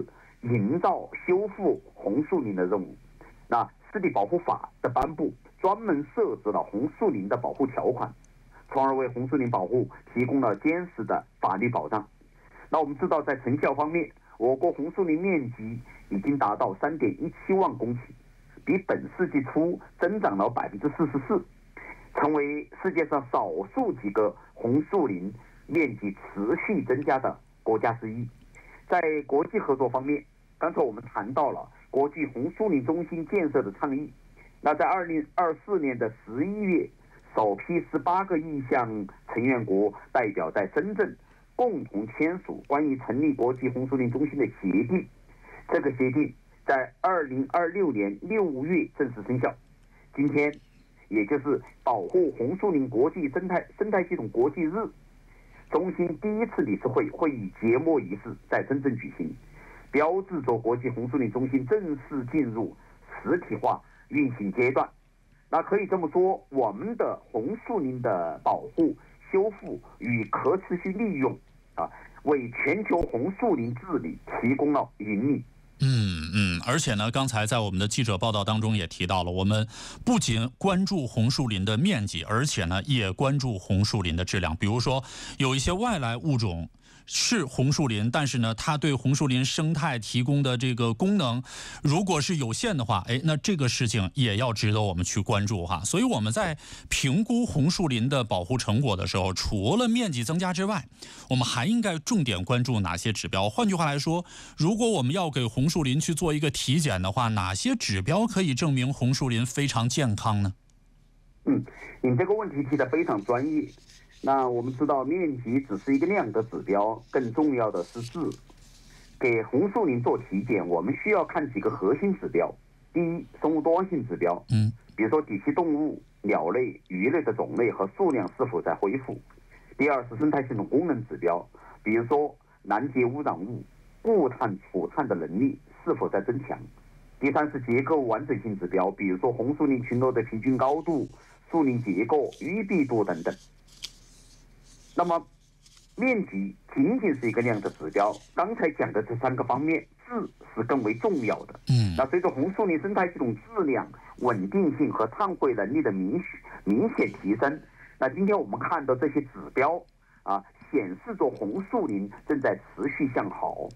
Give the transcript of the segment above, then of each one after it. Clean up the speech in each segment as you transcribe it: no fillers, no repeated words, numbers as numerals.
营造修复红树林的任务。那湿地保护法的颁布，专门设置了红树林的保护条款，从而为红树林保护提供了坚实的法律保障。那我们知道，在成效方面，我国红树林面积已经达到3.17万公顷，比本世纪初增长了44%，成为世界上少数几个红树林面积持续增加的国家之一。在国际合作方面，刚才我们谈到了国际红树林中心建设的倡议。那在2024年的11月，首批18个意向成员国代表在深圳共同签署关于成立国际红树林中心的协定。这个协定在2026年6月正式生效。今天，也就是保护红树林国际生态系统国际日，中心第一次理事会会议揭幕仪式在深圳举行，标志着国际红树林中心正式进入实体化运行阶段。那可以这么说，我们的红树林的保护、修复与可持续利用为全球红树林治理提供了引领。 而且呢，刚才在我们的记者报道当中也提到了，我们不仅关注红树林的面积，而且呢，也关注红树林的质量。比如说，有一些外来物种是红树林，但是呢，它对红树林生态提供的这个功能，如果是有限的话，那这个事情也要值得我们去关注哈。所以我们在评估红树林的保护成果的时候，除了面积增加之外，我们还应该重点关注哪些指标？换句话来说，如果我们要给红树林去做一个体检的话，哪些指标可以证明红树林非常健康呢？ 你这个问题提得非常专业。那我们知道，面积只是一个量的指标，更重要的是质。给红树林做体检，我们需要看几个核心指标。第一，生物多样性指标，比如说底栖动物、鸟类、鱼类的种类和数量是否在恢复。第二是生态系统功能指标，比如说拦截污染物、固碳储碳的能力是否在增强。第三是结构完整性指标，比如说红树林群落的平均高度、树林结构、淤闭度等等。那么面积仅仅是一个量的指标，刚才讲的这3个方面，质是更为重要的。那随着红树林生态系统质量、稳定性和碳汇能力的明显提升，那今天我们看到这些指标显示着红树林正在持续向好。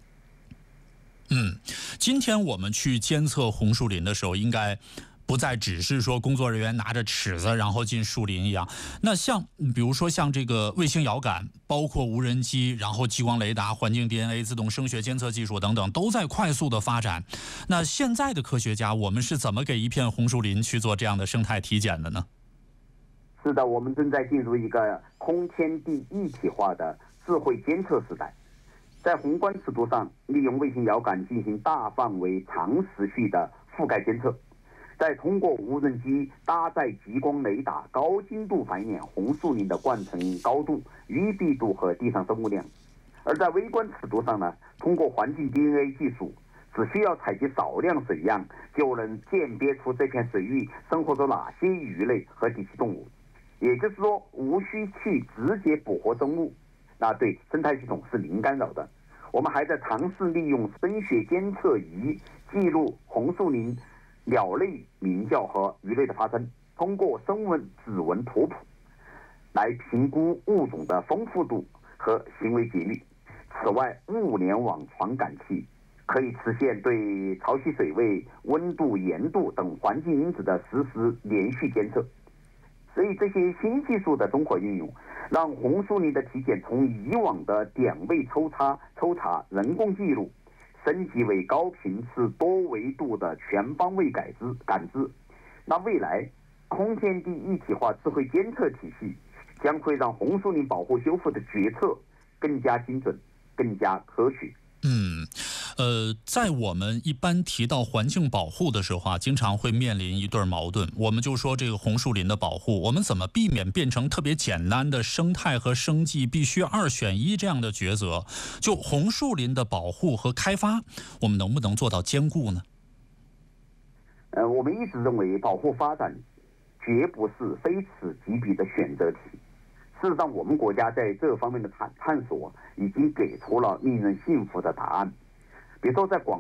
今天我们去监测红树林的时候，应该不再只是说工作人员拿着尺子然后进树林一样。那比如说像这个卫星遥感，包括无人机，然后激光雷达、环境 DNA、自动声学监测技术等等，都在快速的发展。那现在的科学家，我们是怎么给一片红树林去做这样的生态体检的呢？ 是的，我们正在进入一个空天地一体化的智慧监测时代。在宏观尺度上，利用卫星遥感进行大范围、长时序的覆盖监测，再通过无人机搭载激光雷达高精度反映红树林的冠层高度、淤闭度和地上生物量。而在微观尺度上呢，通过环境 DNA 技术，只需要采集少量水样，就能鉴别出这片水域生活着哪些鱼类和底栖动物。也就是说，无需去直接捕获生物，那对生态系统是零干扰的。我们还在尝试利用声学监测仪记录红树林鸟类鸣叫和鱼类的发声，通过声纹指纹图谱来评估物种的丰富度和行为节律。此外，物联网传感器可以实现对潮汐水位、温度、盐度等环境因子的实时连续监测。所以这些新技术的综合运用，让红树林的体检从以往的点位抽查人工记录，升级为高频次多维度的全方位感知。那未来空天地一体化智慧监测体系将会让红树林保护修复的决策更加精准、更加科学。 在我们一般提到环境保护的时候经常会面临一对矛盾。我们就说这个红树林的保护，我们怎么避免变成特别简单的生态和生计必须2选1这样的抉择？就红树林的保护和开发，我们能不能做到兼顾呢？ 我们一直认为保护发展绝不是非此即彼的选择题。事实上，我们国家在这方面的探索已经给出了令人信服的答案。 比如说在广